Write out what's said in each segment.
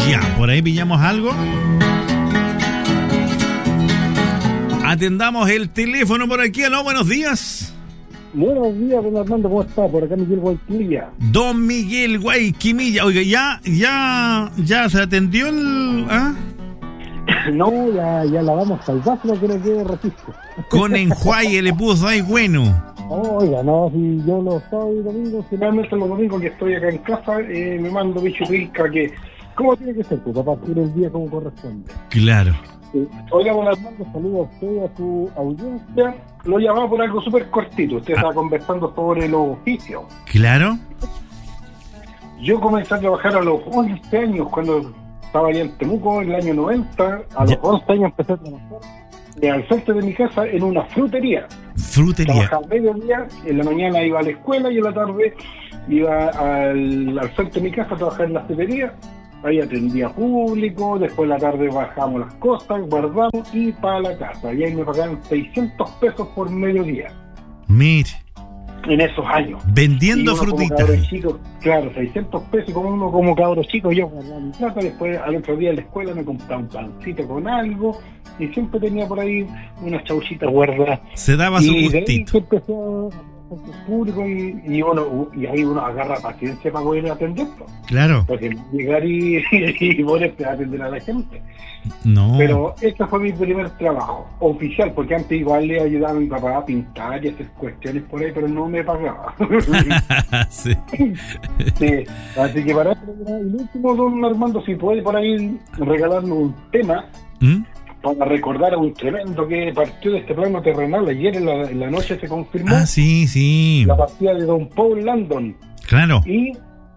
Ya, por ahí pillamos algo. Atendamos el teléfono por aquí. Aló, buenos días. Buenos días, don Armando, ¿cómo está? Por acá Miguel Guayquimilla. Don Miguel Guayquimilla. Oiga, ya se atendió el... ¿ah? No, ya la vamos al vaso que no quede registro. Con enjuague le puso ahí bueno. Oiga, no, si yo los sábados y domingos, finalmente los domingos que estoy acá en casa, me mando bicho rica que... ¿Cómo tiene que ser, para partir el día como corresponde? Claro. Oiga, don Armando, saludo a usted y a su audiencia. Lo llamaba por algo súper cortito. Usted estaba conversando sobre los oficios. Claro. Yo comencé a trabajar a los 11 años, cuando estaba allá en Temuco, en el año 90. A los 11 años empecé a trabajar al frente de mi casa en una frutería. Trabajaba mediodía, en la mañana iba a la escuela y en la tarde iba al frente de mi casa a trabajar en la frutería. Ahí atendía público, después de la tarde bajamos las cosas, guardamos y para la casa. Y ahí me pagaban 600 pesos por mediodía. Mire. En esos años. Vendiendo frutitas. Chico, claro, 600 pesos, como uno como cabro chico, yo guardaba mi plata, después al otro día en la escuela me compraba un pancito con algo, y siempre tenía por ahí unas chauchitas guardadas. Se daba su gustito. Público y ahí uno agarra paciencia para poder atenderlo. Claro. Porque llegar y ponerte a atender a la gente. No. Pero este fue mi primer trabajo oficial, porque antes igual le ayudaba a mi papá a pintar y hacer cuestiones por ahí, pero no me pagaba. Sí. Sí. Así que para el último, don Armando, si puede por ahí regalarnos un tema. Para recordar a un tremendo que partió de este plano terrenal. Ayer en la noche se confirmó. Ah, sí. La partida de don Paul Landon. Claro. Y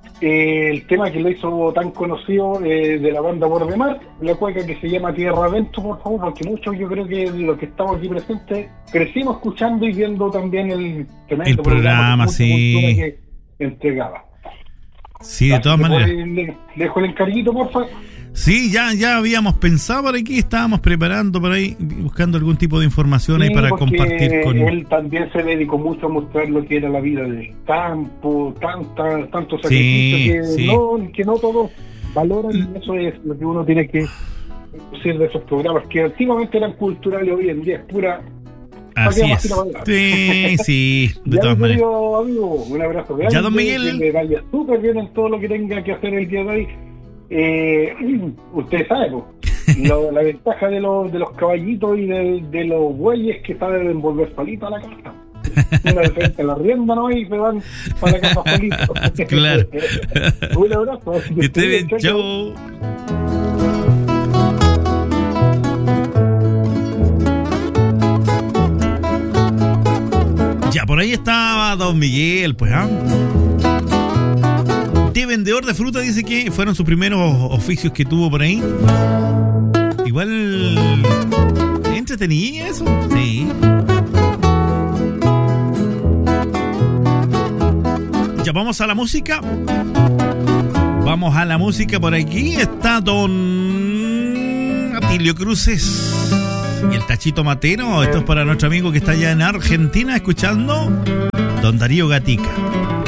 el tema que lo hizo tan conocido de la banda Bordemar, la cueca que se llama Tierra Adentro, por favor, porque muchos, yo creo que los que estamos aquí presentes, crecimos escuchando y viendo también el tremendo programa sí. Que entregaba. Sí, de todas maneras. Le dejo el encarguito, por favor. Sí, ya habíamos pensado por aquí, estábamos preparando por ahí, buscando algún tipo de información ahí para compartir con... Él también se dedicó mucho a mostrar lo que era la vida del campo, tanto sacrificio que no todos valoran, y eso es lo que uno tiene que decir de esos programas que antiguamente eran culturales, hoy en día es pura... Así es. Sí, de todas maneras. Amigo, un abrazo grande. Ya, don Miguel. Que le vaya súper bien en todo lo que tenga que hacer el día de hoy. Usted sabe, la ventaja de los caballitos y de los bueyes que saben volver solito a la casa. Una defensa la rienda, ¿no? Y se van para la casa solitos. Claro. Un abrazo. Que esté bien, chao. Ya, por ahí estaba don Miguel, pues, de vendedor de fruta, dice que fueron sus primeros oficios que tuvo por ahí. Igual entretenía eso. Sí. Ya vamos a la música. Vamos a la música. Por aquí está don Atilio Cruces y el Tachito Matero. Esto es para nuestro amigo que está allá en Argentina escuchando. Don Darío Gatica.